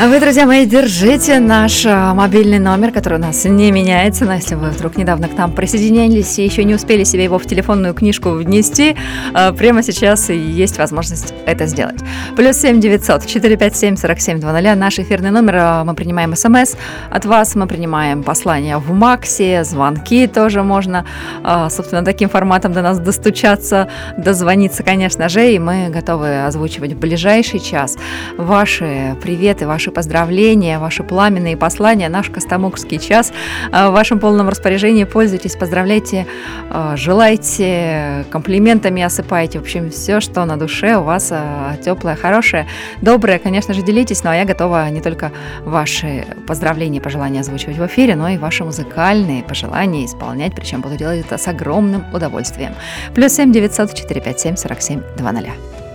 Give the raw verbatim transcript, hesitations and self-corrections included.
А вы, друзья мои, держите наш а, мобильный номер, который у нас не меняется. Но если вы вдруг недавно к нам присоединились и еще не успели себе его в телефонную книжку внести, а, прямо сейчас и есть возможность это сделать. Плюс семь девятьсот четыре пять семь сорок семь двадцать наш эфирный номер. А, мы принимаем смс от вас, мы принимаем послания в Максе, звонки тоже можно. А, собственно, таким форматом до нас достучаться, дозвониться, конечно же, и мы готовы озвучивать в ближайший час ваши приветы, ваши поздравления, ваши пламенные послания. Наш Костомукский час в вашем полном распоряжении. Пользуйтесь, поздравляйте, желайте, комплиментами осыпайте. В общем, все, что на душе у вас теплое, хорошее, доброе, конечно же, делитесь. Ну, а я готова не только ваши поздравления и пожелания озвучивать в эфире, но и ваши музыкальные пожелания исполнять. Причем буду делать это с огромным удовольствием. Плюс семь девятьсот четыре пять семь сорок семь двадцать.